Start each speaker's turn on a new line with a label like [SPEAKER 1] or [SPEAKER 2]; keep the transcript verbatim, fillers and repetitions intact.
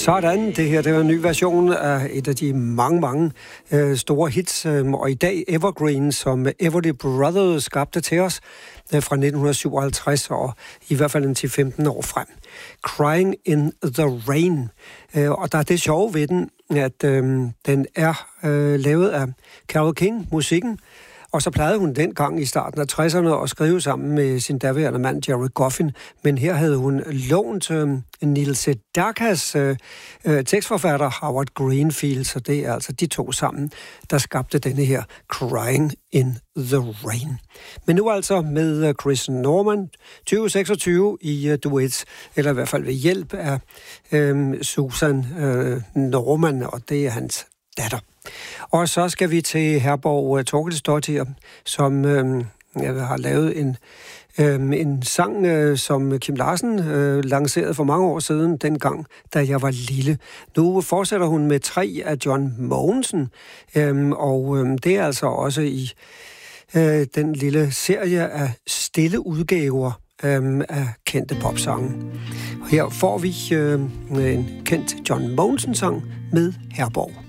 [SPEAKER 1] Sådan, det her det var en ny version af et af de mange, mange øh, store hits, øh, og i dag Evergreen, som Everly Brothers skabte til os øh, fra nitten syvoghalvtreds og i hvert fald en til femten år frem. Crying in the Rain. Øh, og der er det sjove ved den, at øh, den er øh, lavet af Carole King, musikken, og så plejede hun dengang i starten af tresserne at skrive sammen med sin daværende mand Jerry Goffin, men her havde hun lånt øh, Neil Sedakas øh, øh, tekstforfatter Howard Greenfield, så det er altså de to sammen, der skabte denne her Crying in the Rain. Men nu altså med Chris Norman, tyve seksogtyve i uh, duet, eller i hvert fald ved hjælp af øh, Susan øh, Norman, og det er hans datter. Og så skal vi til Herborg uh, Torkelsdottir, som øh, har lavet en, øh, en sang, øh, som Kim Larsen øh, lancerede for mange år siden, dengang, da jeg var lille. Nu fortsætter hun med tre af John Mogensen, øh, og øh, det er altså også i øh, den lille serie af stille udgaver øh, af kendte popsange. Og her får vi øh, en kendt John Mogensen-sang med Herborg.